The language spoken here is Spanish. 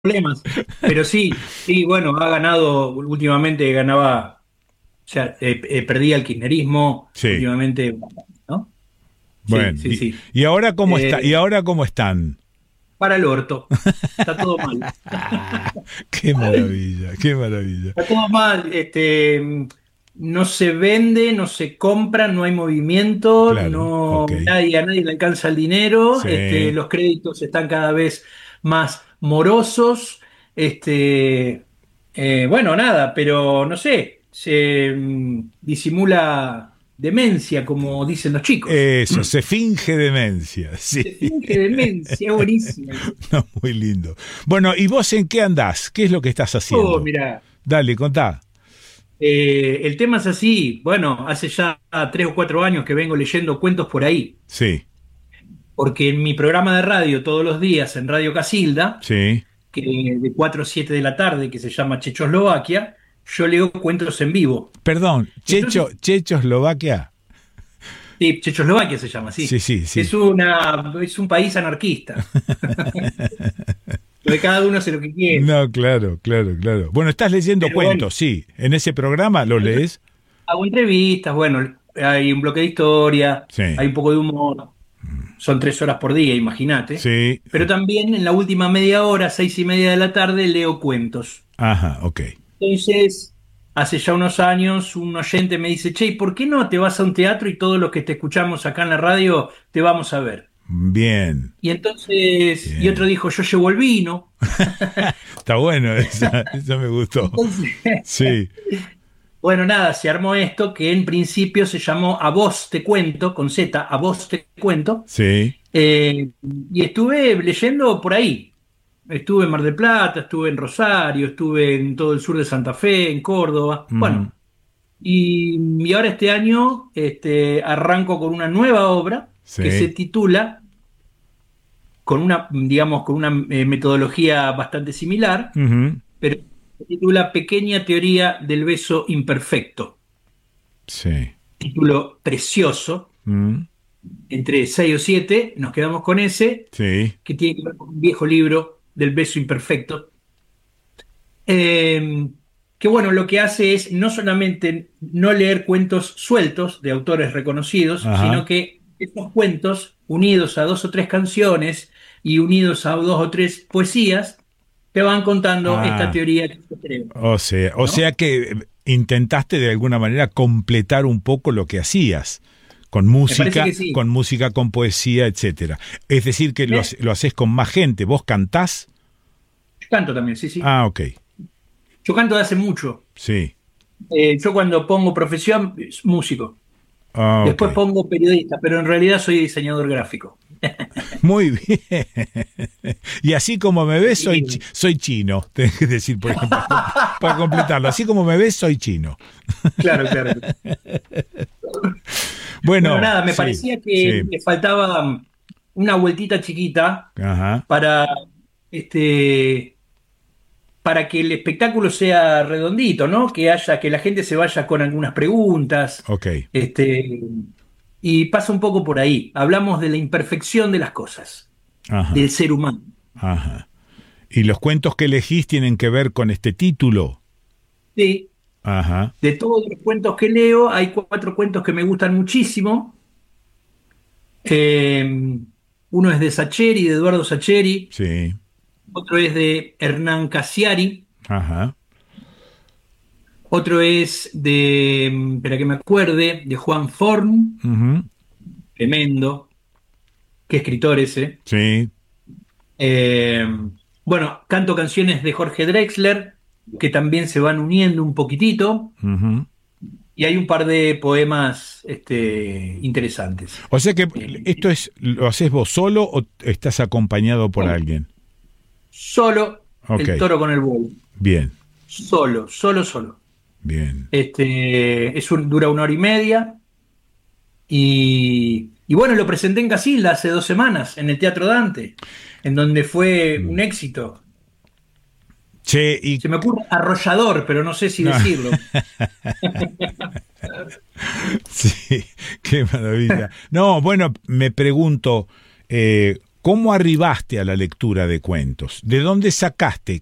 problemas. Pero sí, sí, bueno, ha ganado, últimamente ganaba, o sea, perdía el kirchnerismo, Sí. últimamente, ¿no? Sí, Bueno, sí, sí. y ahora cómo está, y Eh, ahora cómo están. para el orto, está todo mal. Qué maravilla, qué maravilla. Está todo mal, no se vende, no se compra, no hay movimiento, Claro, ok. a nadie le alcanza el dinero, Sí. los créditos están cada vez más morosos, bueno, nada, pero no sé, se disimula demencia, como dicen los chicos. Eso, se finge demencia, sí. Se finge demencia, buenísimo. No, muy lindo. Bueno, ¿y vos en qué andás? ¿Qué es lo que estás Oh, haciendo? mira. Dale, contá. El tema es así, bueno, hace ya 3 o 4 años que vengo leyendo cuentos por ahí, Sí, porque en mi programa de radio todos los días en Radio Casilda, sí. que de 4 a 7 de la tarde, que se llama Chechoslovaquia, yo leo cuentos en vivo. Perdón, Entonces, Chechoslovaquia. sí, Chechoslovaquia se llama, Sí, sí. sí, sí. Es un país anarquista, donde cada uno hace lo que quiere. No, claro, claro, claro. Bueno, estás leyendo Pero bueno, cuentos, sí. ¿En ese programa los lees? hago entrevistas, bueno, hay un bloque de historia, Sí, hay un poco de humor. Son 3 horas por día, imagínate. sí. Pero también en la última media hora, 6:30 de la tarde, leo cuentos. Ajá, ok. Entonces, hace ya unos años, un oyente me dice, che, ¿y por qué no te vas a un teatro y todos los que te escuchamos acá en la radio te vamos a ver? Bien, Y entonces, y otro bien. dijo, yo llevo el vino. Está bueno, esa me gustó. Entonces, Sí, bueno, nada, se armó esto que en principio se llamó A Vos Te Cuento, con Z, A Vos Te Cuento. sí. Y estuve leyendo por ahí. Estuve en Mar del Plata, estuve en Rosario, estuve en todo el sur de Santa Fe, en Córdoba. Ujú, Bueno, y ahora este año arranco con una nueva obra que se sí. titula, con una, digamos, con una metodología bastante similar, Ujú, pero se titula Pequeña Teoría del Beso Imperfecto. sí. Título precioso, Mm, entre 6 o 7, nos quedamos con ese, sí. que tiene que ver con un viejo libro del beso imperfecto. Eh, que bueno, lo que hace es no solamente no leer cuentos sueltos de autores reconocidos, sino Ajá. que estos cuentos, unidos a 2 o 3 canciones y unidos a 2 o 3 poesías, te van contando esta Ah, teoría que yo creo, o ¿no? sea que intentaste de alguna manera completar un poco lo que hacías. Me parece que sí. Con música, con poesía, etcétera. Es decir, que ¿Eh? lo haces con más gente. ¿Vos cantás? Yo canto también, sí, sí. Ah, ok. Yo canto de hace mucho. Sí. Yo cuando pongo profesión, es músico. Ah, ok. Después pongo periodista, pero en realidad soy diseñador gráfico. Muy bien. Y así como me ves, Y- soy chino. Tenés que decir, por ejemplo, para completarlo. Así como me ves, soy chino. claro, claro. Bueno, Bueno, nada, me sí, parecía que sí. le faltaba una vueltita chiquita Ajá. para, este, para que el espectáculo sea redondito, ¿no? Que la gente se vaya con algunas preguntas, Ok. este, y pasa un poco por ahí. Hablamos de la imperfección de las cosas, del Ajá. ser humano. Ajá. ¿Y los cuentos que elegís tienen que ver con este título? Sí, Ajá. de todos los cuentos que leo, hay 4 cuentos que me gustan muchísimo. Uno es de Sacheri, de Eduardo Sacheri. Sí. Otro es de Hernán Cassiari, Ajá. otro es de, espera que me acuerde, de Juan Forn, Ujú, tremendo, qué escritor ese. sí. Eh, bueno, canto canciones de Jorge Drexler, que también se van uniendo un poquitito, Ujú. y hay un par de poemas interesantes. O sea que Eh, esto es, ¿lo haces vos solo o estás acompañado por solo, alguien? solo Ok. el toro con el buey, Bien. solo, solo, solo. Bien. Dura 1 hora y media. Y bueno, lo presenté en Casilda hace 2 semanas, en el Teatro Dante, en donde fue un Mm. éxito. Che, y... Se me ocurre arrollador, pero no sé si No. decirlo. Sí, qué maravilla. No, bueno, me pregunto, ¿Cómo arribaste a la lectura de cuentos? ¿De dónde sacaste